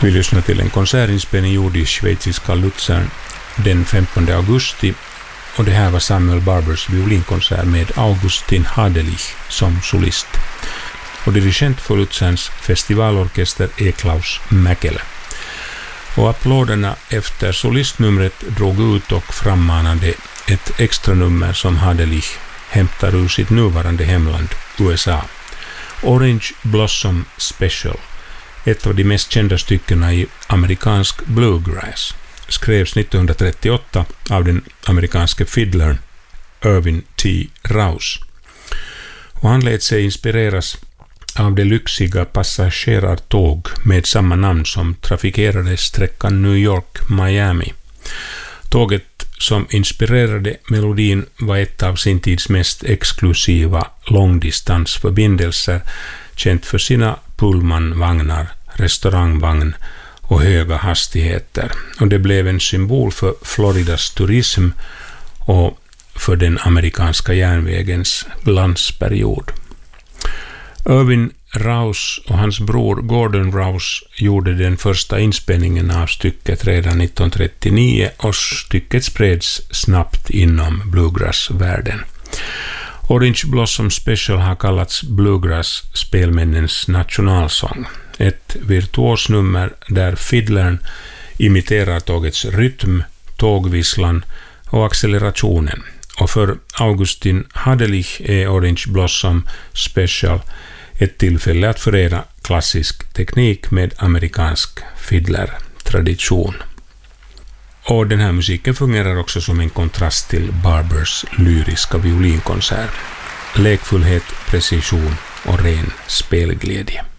Vi lyssnar till en konsertinspelning gjord i schweiziska Luzern den 15 augusti och det här var Samuel Barbers violinkonsert med Augustin Hadelich som solist. Och dirigent för Luzerns festivalorkester är Klaus Mäkelä. Och applåderna efter solistnumret drog ut och frammanade ett extra nummer som Hadelich hämtar ur sitt nuvarande hemland USA. Orange Blossom Special, ett av de mest kända styckena i amerikansk bluegrass, skrevs 1938 av den amerikanske fiddlern Irvin T. Rouse. Och han lät sig inspireras av det lyxiga passagerartåg med samma namn som trafikerade sträckan New York-Miami. Tåget som inspirerade melodin var ett av sin tids mest exklusiva långdistansförbindelser, känt för sina pullmanvagnar, restaurangvagn och höga hastigheter. Och det blev en symbol för Floridas turism och för den amerikanska järnvägens glansperiod. Irvin Rouse och hans bror Gordon Rouse gjorde den första inspelningen av stycket redan 1939 och stycket spreds snabbt inom bluegrass-världen. Orange Blossom Special har kallats bluegrass-spelmännens nationalsång. Ett virtuosnummer där fiddlern imiterar tågets rytm, tågvisslan och accelerationen. Och för Augustin Hadelich är Orange Blossom Special ett tillfälle att förena klassisk teknik med amerikansk fiddler-tradition. Och den här musiken fungerar också som en kontrast till Barbers lyriska violinkonsert. Lekfullhet, precision och ren spelglädje.